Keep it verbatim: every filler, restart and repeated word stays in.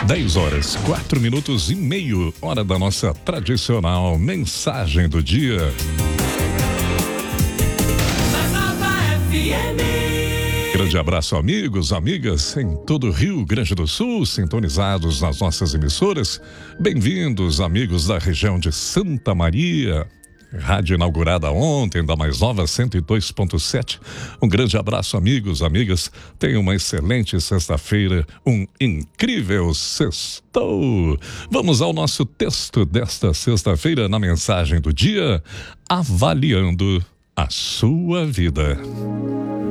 dez horas, quatro minutos e meio, hora da nossa tradicional mensagem do dia. Grande abraço, amigos, amigas em todo o Rio Grande do Sul, sintonizados nas nossas emissoras. Bem-vindos, amigos da região de Santa Maria. Rádio inaugurada ontem, da mais nova cento e dois ponto sete. Um grande abraço, amigos, amigas. Tenham uma excelente sexta-feira, um incrível sextou. Vamos ao nosso texto desta sexta-feira na mensagem do dia, avaliando a sua vida.